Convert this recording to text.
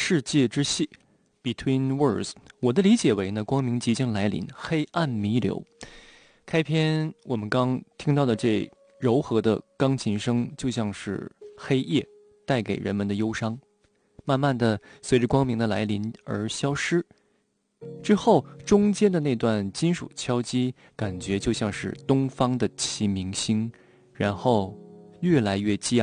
世界之戏 Between Worlds， 我的理解为呢，光明即将来临，黑暗弥留。开篇我们刚听到的这柔和的钢琴声，就像是黑夜带给人们的忧伤，慢慢的随着光明的来临而消失。之后中间的那段金属敲击，感觉就像是东方的齐明星，然后越来越激昂。